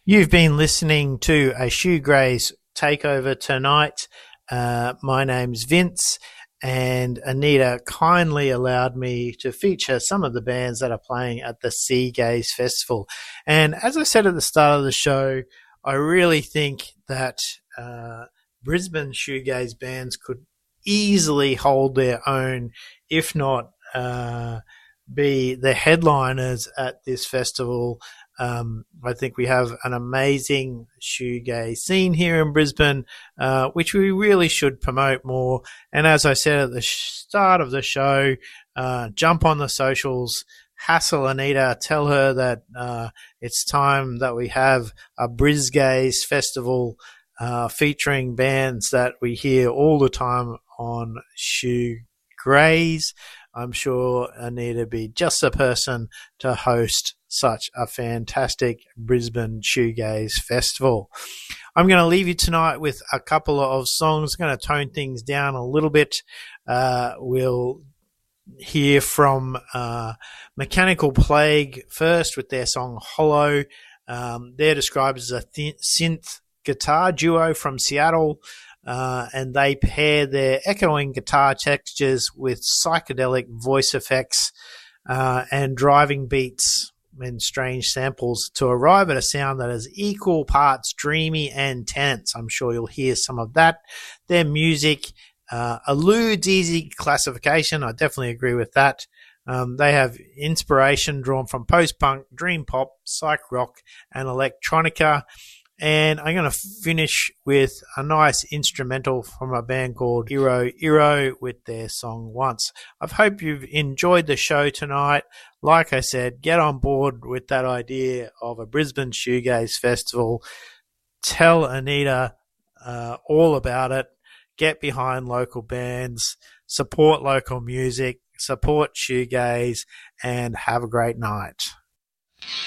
You've been listening to a Shoegaze takeover tonight. My name's Vince, and Anita kindly allowed me to feature some of the bands that are playing at the Seagaze Festival. And as I said at the start of the show, I really think that Brisbane shoegaze bands could easily hold their own, if not be the headliners at this festival. I think we have an amazing shoegaze scene here in Brisbane, which we really should promote more. And as I said at the start of the show, jump on the socials, hassle Anita, tell her that it's time that we have a Brisgaze festival featuring bands that we hear all the time on Shoegaze. I'm sure Anita would be just the person to host such a fantastic Brisbane Shoegaze Festival. I'm going to leave you tonight with a couple of songs. I'm going to tone things down a little bit. We'll hear from Mechanical Plague first with their song Hollow. They're described as a synth guitar duo from Seattle. And they pair their echoing guitar textures with psychedelic voice effects and driving beats and strange samples to arrive at a sound that is equal parts dreamy and tense. I'm sure you'll hear some of that. Their music eludes easy classification. I definitely agree with that. They have inspiration drawn from post-punk, dream pop, psych rock, and electronica. And I'm going to finish with a nice instrumental from a band called Iro Iro with their song Once. I hope you've enjoyed the show tonight. Like I said, get on board with that idea of a Brisbane Shoegaze Festival. Tell Anita all about it. Get behind local bands. Support local music. Support Shoegaze. And have a great night.